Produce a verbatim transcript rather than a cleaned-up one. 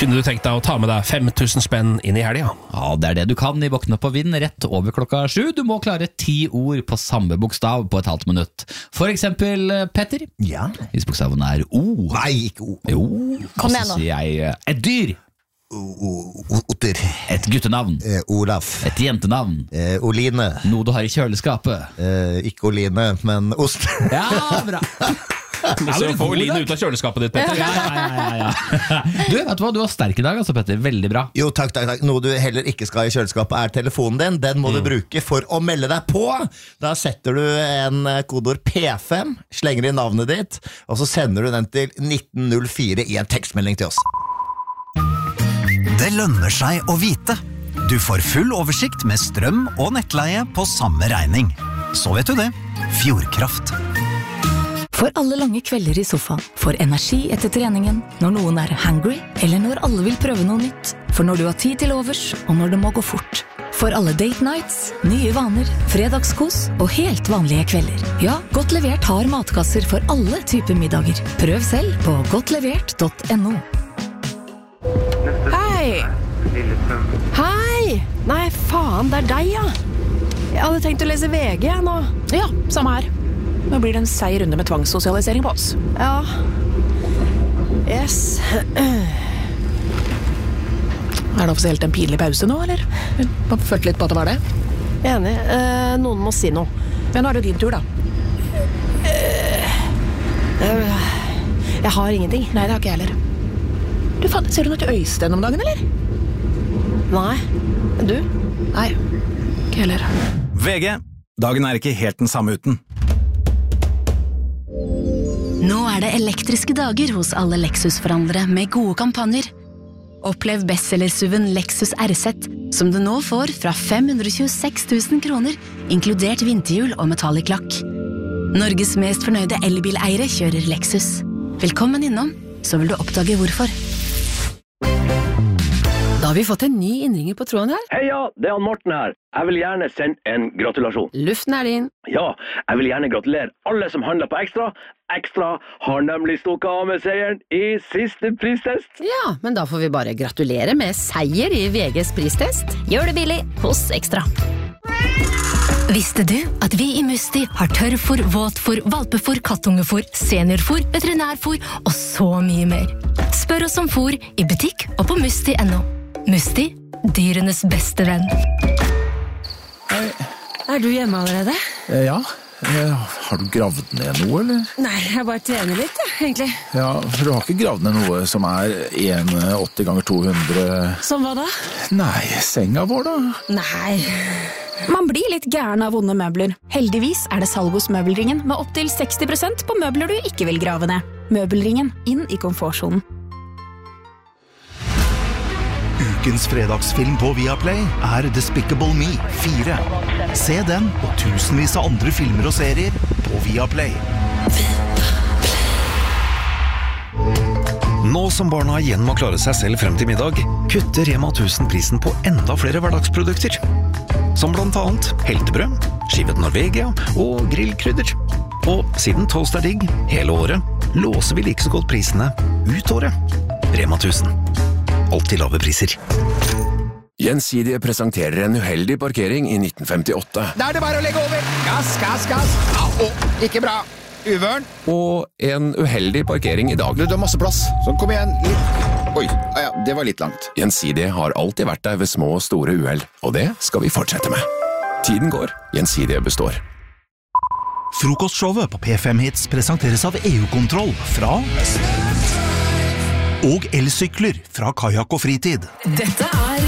Kunne du tenkt deg å ta med deg fem tusen spenn inn i helga? Ja, det er det du kan i Våkne opp og vinn rett over klokka sju. Du må klare ti ord på samme bokstav på et halvt minutt. For eksempel, Petter. Ja. Hvis bokstaven er O. Nei, ikke O. Jo, Kom og igjen så nå. sier jeg et dyr. Otter. Et guttenavn. Eh, Olaf. Et jentenavn. Eh, Oline. Noe du har i kjøleskapet. Eh, ikke Oline, men ost. Ja, bra. Så få Oline ut av kjøleskapet ditt, Petter. Ja, ja, ja, ja. Du, vet du hva? Du var sterk i dag, altså, Petter. Veldig bra. Jo, takk, takk, takk. Noe du heller ikke skal ha i kjøleskapet er telefonen din. Den må du bruke for å melde deg på. Da setter du en kodord P fem, slenger inn navnet ditt, og så sender du den til nitten null fire i en tekstmelding til oss. Det lønner seg å vite. Du får full oversikt med strøm og nettleie på samme regning. Så vet du det. Fjordkraft. For alle lange kvelder i sofaen, for energi etter treningen, når noen er hangry, eller når alle vil prøve noe nytt, for når du har tid til overs, og når det må gå fort. For alle date nights, nye vaner, fredagskos og helt vanlige kvelder. Ja, Godt Levert har matkasser for alle typer middager. Prøv selv på godtlevert punktum no. Hei! Hei! Nei, faen, det er deg, ja. Jeg hadde tenkt å lese V G nå. Ja, samme her. Nå blir det en seig runde med tvangssosialisering på oss. Ja. Yes. Er det offisielt en pinlig pause nå, eller? Jeg har følt litt på at det var det. Enig. Eh, noen må si noe. Men nå er det jo din tur, da. Eh, jeg har ingenting. Nei, det har ikke jeg heller. Du, faen, ser du noe til Øystein om dagen, eller? Nei. Du? Nei, ikke heller. V G. Dagen er ikke helt den samme uten. Nå er det elektriske dager hos alle Lexus-forhandlere med gode kampanjer. Opplev bestsellersuven Lexus R Z, som du nå får fra fem hundre tjueseks tusen kroner, inkludert vinterhjul og metallic lakk. Norges mest fornøyde elbileiere kjører Lexus. Velkommen innom, så vil du oppdage hvorfor. Da har vi fått en ny innringer på tråden her. Heia, det er han Morten her. Jeg vil gjerne sende en gratulasjon. Luften er din. Ja, jeg vil gjerne gratulere alle som handler på Ekstra. Ekstra har nemlig stukket av med seieren i siste pristest. Ja, men da får vi bare gratulere med seier i V G's pristest. Gjør det billig hos Ekstra. Visste du at vi i Musti har tørrfôr, våtfôr, valpefôr, kattungefôr, seniorfôr, veterinærfôr og så mye mer? Spør oss om fôr i butikk og på musti punktum no. Musti, dyrenes beste venn. Hei. Er du hjemme allerede? Eh, ja. Eh, har du gravd ned noe, eller? Nei, jeg bare trener litt, ja, egentlig. Ja, for du har ikke gravd ned noe som er en komma åtti ganger to hundre... Som hva da? Nei, senga vår da? Nei... Man blir litt gæren av vonde møbler. Heldigvis er det salg hos Møbelringen med opp til seksti prosent på møbler du ikke vil grave ned. Møbelringen, inn i komfortzonen. Ukens fredagsfilm på Viaplay er Despicable Me fire. Se den og tusenvis av andre filmer og serier på Viaplay. Nå som barna igjen må klare seg selv frem til middag, kutter Rema tusen prisen på enda flere hverdagsprodukter. Som blant annet heltebrød, skivet Norvegia og grillkrydder. Og siden toast er digg hele året, låser vi like så godt prisene ut året. Rema tusen. Alltid lave priser. Gjensidige presenterer en uheldig parkering i nitten femtiåtte. Da er det bare å legge over. Gass, gass, gass. Au, ikke bra. Uvørn. Og en uheldig parkering i dag. Du, du har masse plass. Så kom igjen. Litt. Oi, ja, det var litt langt. Gjensidige har alltid vært der ved små og store uheld, og det skal vi fortsette med. Tiden går. Gjensidige består. Frokostshowet på P fem Hits presenteres av E U-kontroll fra og elsykler fra Kajak og Fritid. Dette er